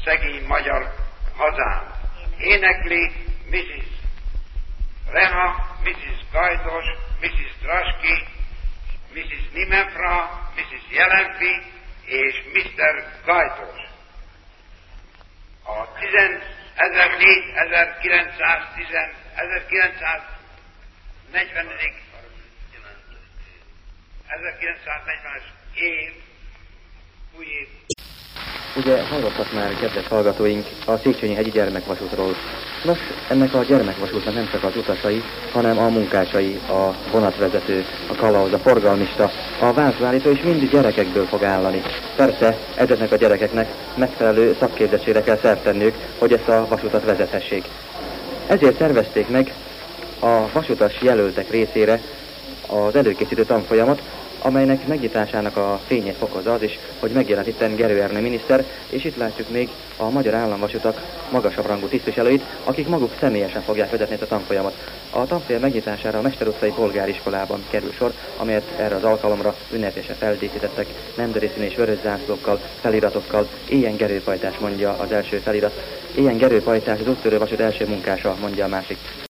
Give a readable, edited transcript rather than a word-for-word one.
szegény magyar hazám. Énekli Mrs. Reha, Mrs. Gajdos, Mrs. Traski, Mrs. Nimefra, Mrs. Jelenfi és Mr. Gajdos. A 1940-es év, új év. Ugye hallottak már, kedves hallgatóink, a Széchenyi-hegyi gyermekvasútról. Nos, ennek a gyermekvasútnak nem csak az utasai, hanem a munkásai, a vonatvezető, a kalauz, a forgalmista, a vászonállító is mind gyerekekből fog állani. Persze, ezeknek a gyerekeknek megfelelő szakképzettségre kell szert tenniük, hogy ezt a vasutat vezethessék. Ezért szervezték meg a vasutas jelöltek részére az előkészítő tanfolyamot, amelynek megnyitásának a fényét fokozza az is, hogy megjelent itten Gerő Ernő miniszter, és itt látjuk még a Magyar Államvasutak magasabb rangú tisztviselőit, akik maguk személyesen fogják vezetni ezt a tanfolyamot. A tanfolyam megnyitására a Mester utcai polgáriskolában kerül sor, amelyet erre az alkalomra ünnepélyesen feldíszítettek nemzeti színű és vörös zászlókkal, feliratokkal. Éljen Gerő pajtás, mondja az első felirat. Éljen Gerő pajtás, az úttörő vasút első munkása, mondja a másik.